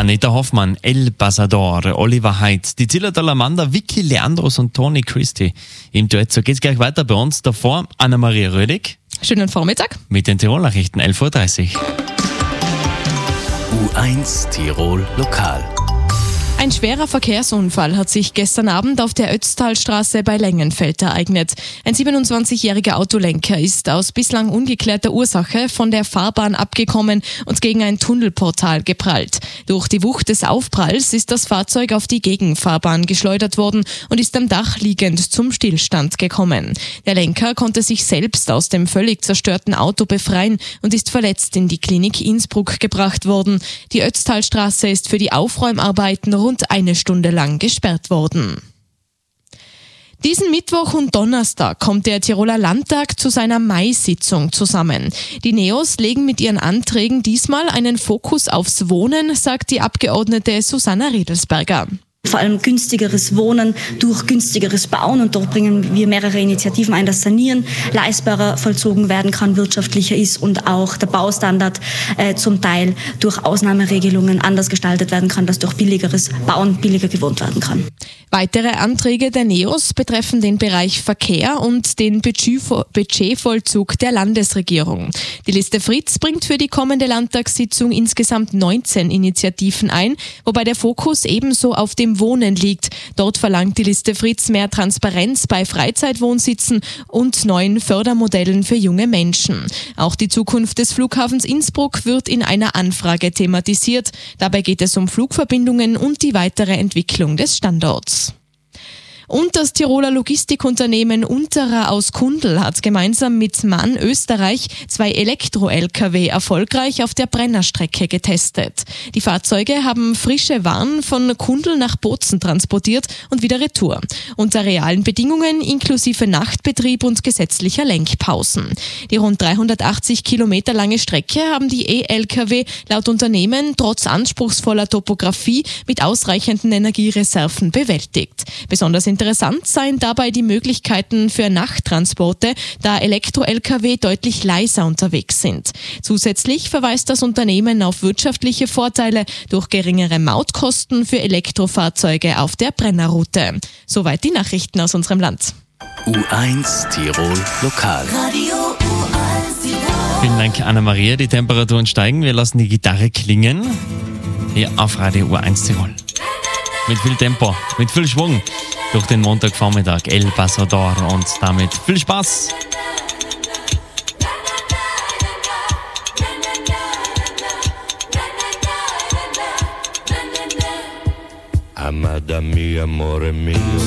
Anita Hoffmann, El Pasador, Oliver Heidt, die Zillertaler Amanda, Vicky Leandros und Toni Christie im Duett. So geht's gleich weiter bei uns. Davor Anna-Maria Rödig. Schönen Vormittag. Mit den Tirol-Nachrichten 11.30 Uhr. U1 Tirol Lokal. Ein schwerer Verkehrsunfall hat sich gestern Abend auf der Ötztalstraße bei Lengenfeld ereignet. Ein 27-jähriger Autolenker ist aus bislang ungeklärter Ursache von der Fahrbahn abgekommen und gegen ein Tunnelportal geprallt. Durch die Wucht des Aufpralls ist das Fahrzeug auf die Gegenfahrbahn geschleudert worden und ist am Dach liegend zum Stillstand gekommen. Der Lenker konnte sich selbst aus dem völlig zerstörten Auto befreien und ist verletzt in die Klinik Innsbruck gebracht worden. Die Ötztalstraße ist für die Aufräumarbeiten rund eine Stunde lang gesperrt worden. Diesen Mittwoch und Donnerstag kommt der Tiroler Landtag zu seiner Mai-Sitzung zusammen. Die NEOS legen mit ihren Anträgen diesmal einen Fokus aufs Wohnen, sagt die Abgeordnete Susanna Riedelsberger. Vor allem günstigeres Wohnen durch günstigeres Bauen, und dort bringen wir mehrere Initiativen ein, dass Sanieren leistbarer vollzogen werden kann, wirtschaftlicher ist und auch der Baustandard zum Teil durch Ausnahmeregelungen anders gestaltet werden kann, dass durch billigeres Bauen billiger gewohnt werden kann. Weitere Anträge der NEOS betreffen den Bereich Verkehr und den Budgetvollzug der Landesregierung. Die Liste Fritz bringt für die kommende Landtagssitzung insgesamt 19 Initiativen ein, wobei der Fokus ebenso auf dem Wohnen liegt. Dort verlangt die Liste Fritz mehr Transparenz bei Freizeitwohnsitzen und neuen Fördermodellen für junge Menschen. Auch die Zukunft des Flughafens Innsbruck wird in einer Anfrage thematisiert. Dabei geht es um Flugverbindungen und die weitere Entwicklung des Standorts. Und das Tiroler Logistikunternehmen Unterer aus Kundl hat gemeinsam mit MAN Österreich 2 Elektro-Lkw erfolgreich auf der Brennerstrecke getestet. Die Fahrzeuge haben frische Waren von Kundl nach Bozen transportiert und wieder retour. Unter realen Bedingungen inklusive Nachtbetrieb und gesetzlicher Lenkpausen. Die rund 380 Kilometer lange Strecke haben die E-Lkw laut Unternehmen trotz anspruchsvoller Topografie mit ausreichenden Energiereserven bewältigt. Besonders interessant seien dabei die Möglichkeiten für Nachttransporte, da Elektro-Lkw deutlich leiser unterwegs sind. Zusätzlich verweist das Unternehmen auf wirtschaftliche Vorteile durch geringere Mautkosten für Elektrofahrzeuge auf der Brennerroute. Soweit die Nachrichten aus unserem Land. U1 Tirol Lokal. Radio U1 Tirol. Vielen Dank, Anna-Maria. Die Temperaturen steigen. Wir lassen die Gitarre klingen. Hier auf Radio U1 Tirol. Mit viel Tempo, mit viel Schwung durch den Montagvormittag. El Pasador und damit viel Spaß. Amada mia, amore mio,